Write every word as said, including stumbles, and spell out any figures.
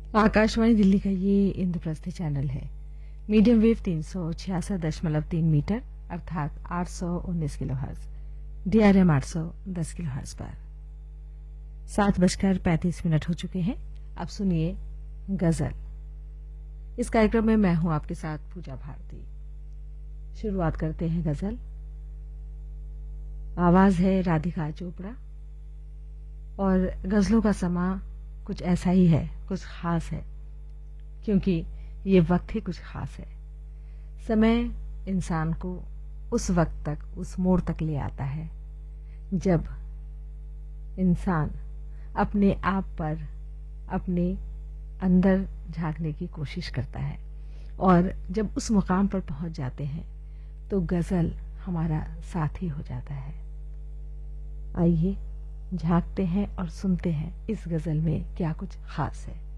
आकाशवाणी दिल्ली का ये इंद्रप्रस्थी चैनल है। मीडियम वेव तीन सौ छियासठ दशमलव तीन मीटर अर्थात आठ सौ उन्नीस किलो हर्ज, डीआरएम आठ सौ दस किलो हर्ज पर सात बजकर पैंतीस मिनट हो चुके हैं। अब सुनिए गजल। इस कार्यक्रम में मैं हूं आपके साथ पूजा भारती। शुरुआत करते हैं गजल। आवाज है राधिका चोपड़ा और गजलों का समा कुछ ऐसा ही है, कुछ खास है, क्योंकि ये वक्त ही कुछ खास है। समय इंसान को उस वक्त तक, उस मोड़ तक ले आता है जब इंसान अपने आप पर, अपने अंदर झांकने की कोशिश करता है, और जब उस मुकाम पर पहुंच जाते हैं तो गजल हमारा साथी हो जाता है। आइए झांकते हैं और सुनते हैं इस गजल में क्या कुछ खास है।